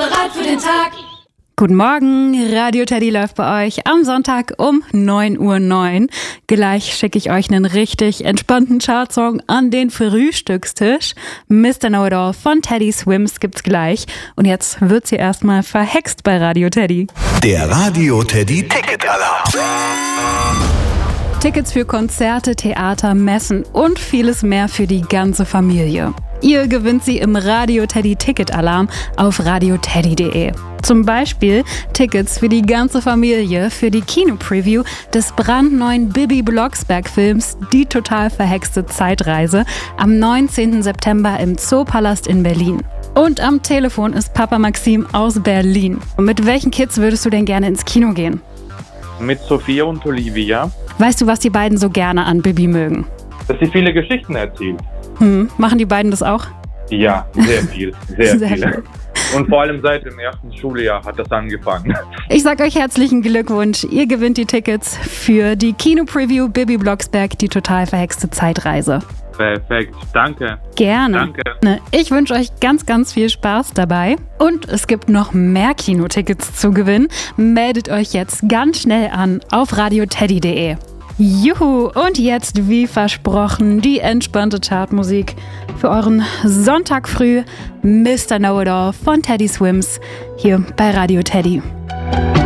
bereit für den Tag? Guten Morgen, Radio Teddy läuft bei euch am Sonntag um 9:09 Uhr. Gleich schicke ich euch einen richtig entspannten Chartsong an den Frühstückstisch. Mr. Know-It-All von Teddy Swims gibt's gleich. Und jetzt wird's hier erstmal verhext bei Radio Teddy. Der Radio Teddy Ticket-Alarm. Tickets für Konzerte, Theater, Messen und vieles mehr für die ganze Familie. Ihr gewinnt sie im Radio Teddy Ticket-Alarm auf radioteddy.de. Zum Beispiel Tickets für die ganze Familie für die Kino-Preview des brandneuen Bibi Blocksberg-Films Die total verhexte Zeitreise am 19. September im Zoopalast in Berlin. Und am Telefon ist Papa Maxim aus Berlin. Und mit welchen Kids würdest du denn gerne ins Kino gehen? Mit Sophia und Olivia. Weißt du, was die beiden so gerne an Bibi mögen? Dass sie viele Geschichten erzählt. Machen die beiden das auch? Ja, sehr viel. Sehr Sehr viele. viel. Und vor allem seit dem ersten Schuljahr hat das angefangen. Ich sag euch herzlichen Glückwunsch. Ihr gewinnt die Tickets für die Kino-Preview Bibi Blocksberg, die total verhexte Zeitreise. Perfekt, danke. Gerne. Danke. Ich wünsche euch ganz, ganz viel Spaß dabei. Und es gibt noch mehr Kinotickets zu gewinnen. Meldet euch jetzt ganz schnell an auf radioteddy.de. Juhu, und jetzt, wie versprochen, die entspannte Chartmusik für euren Sonntag früh. Mr. Know-It-All von Teddy Swims hier bei Radio Teddy.